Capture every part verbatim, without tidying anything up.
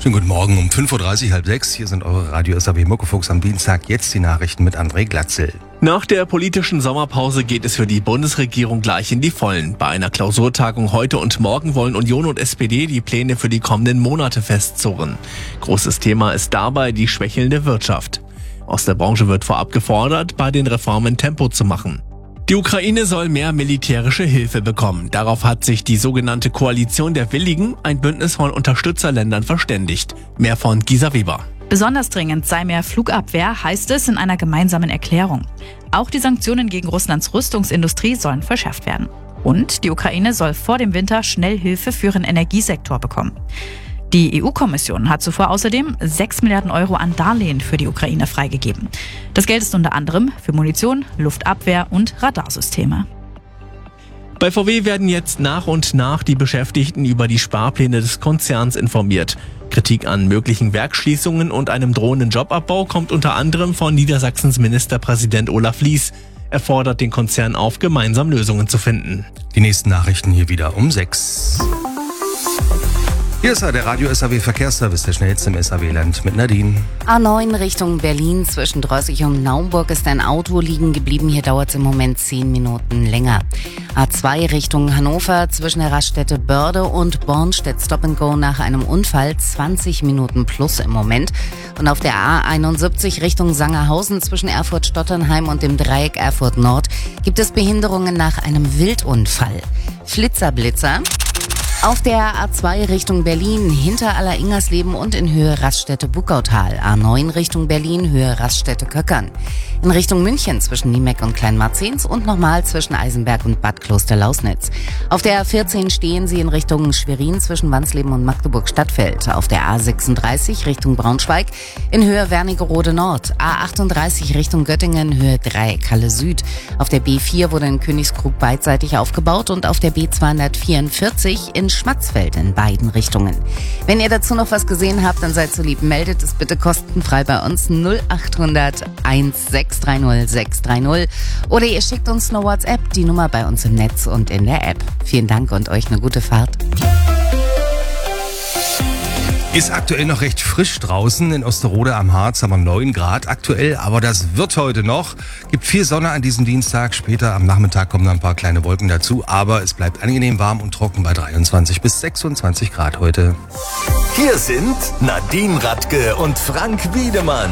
Schönen guten Morgen um fünf Uhr dreißig, halb sechs. Hier sind eure Radio S A W Muckefuchs am Dienstag. Jetzt die Nachrichten mit André Glatzel. Nach der politischen Sommerpause geht es für die Bundesregierung gleich in die Vollen. Bei einer Klausurtagung heute und morgen wollen Union und S P D die Pläne für die kommenden Monate festzurren. Großes Thema ist dabei die schwächelnde Wirtschaft. Aus der Branche wird vorab gefordert, bei den Reformen Tempo zu machen. Die Ukraine soll mehr militärische Hilfe bekommen. Darauf hat sich die sogenannte Koalition der Willigen, ein Bündnis von Unterstützerländern, verständigt. Mehr von Gisa Weber. Besonders dringend sei mehr Flugabwehr, heißt es in einer gemeinsamen Erklärung. Auch die Sanktionen gegen Russlands Rüstungsindustrie sollen verschärft werden. Und die Ukraine soll vor dem Winter schnell Hilfe für ihren Energiesektor bekommen. Die E U-Kommission hat zuvor außerdem sechs Milliarden Euro an Darlehen für die Ukraine freigegeben. Das Geld ist unter anderem für Munition, Luftabwehr und Radarsysteme. Bei V W werden jetzt nach und nach die Beschäftigten über die Sparpläne des Konzerns informiert. Kritik an möglichen Werksschließungen und einem drohenden Jobabbau kommt unter anderem von Niedersachsens Ministerpräsident Olaf Lies. Er fordert den Konzern auf, gemeinsam Lösungen zu finden. Die nächsten Nachrichten hier wieder um sechs. Hier ist er, der Radio S A W Verkehrsservice, der schnellste im S A W-Land mit Nadine. A neun Richtung Berlin, zwischen Drossig und Naumburg ist ein Auto liegen geblieben. Hier dauert es im Moment zehn Minuten länger. A zwei Richtung Hannover, zwischen der Raststätte Börde und Bornstedt Stop and Go nach einem Unfall, zwanzig Minuten plus im Moment. Und auf der A einundsiebzig Richtung Sangerhausen, zwischen Erfurt-Stotternheim und dem Dreieck Erfurt Nord, gibt es Behinderungen nach einem Wildunfall. Flitzer-Blitzer. Auf der A zwei Richtung Berlin, hinter Aller-Ingersleben und in Höhe Raststätte Buckautal. A neun Richtung Berlin, Höhe Raststätte Köckern. In Richtung München zwischen Niemeck und Kleinmarzens und nochmal zwischen Eisenberg und Bad Kloster-Lausnitz. Auf der A vierzehn stehen Sie in Richtung Schwerin zwischen Wansleben und Magdeburg-Stadtfeld. Auf der A sechsunddreißig Richtung Braunschweig in Höhe Wernigerode Nord. A achtunddreißig Richtung Göttingen, Höhe Dreieck Halle Süd. Auf der B vier wurde in Königskrug beidseitig aufgebaut und auf der B zweihundertvierundvierzig in Schmatzfeld in beiden Richtungen. Wenn ihr dazu noch was gesehen habt, dann seid so lieb, meldet es bitte kostenfrei bei uns null acht hundert eins sechs drei null sechs drei null oder ihr schickt uns eine WhatsApp, die Nummer bei uns im Netz und in der App. Vielen Dank und euch eine gute Fahrt. Ist aktuell noch recht frisch draußen. In Osterode am Harz haben wir neun Grad aktuell, aber das wird heute noch. Gibt viel Sonne an diesem Dienstag. Später am Nachmittag kommen dann ein paar kleine Wolken dazu, aber es bleibt angenehm warm und trocken bei dreiundzwanzig bis sechsundzwanzig Grad heute. Hier sind Nadine Radke und Frank Wiedemann.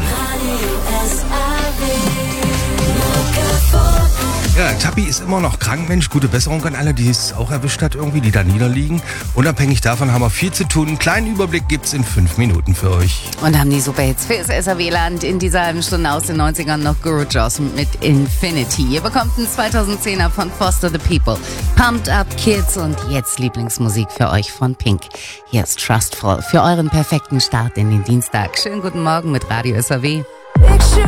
Ja, Tappi ist immer noch krank, Mensch. Gute Besserung an alle, die es auch erwischt hat irgendwie, die da niederliegen. Unabhängig davon haben wir viel zu tun. Einen kleinen Überblick gibt's in fünf Minuten für euch. Und haben die Superhits fürs S A W-Land in dieser halben Stunde aus den neunzigern noch Guru Joss mit Infinity. Ihr bekommt einen zweitausendzehner von Foster the People, Pumped Up Kids und jetzt Lieblingsmusik für euch von Pink. Hier ist Trustful für euren perfekten Start in den Dienstag. Schönen guten Morgen mit Radio S A W.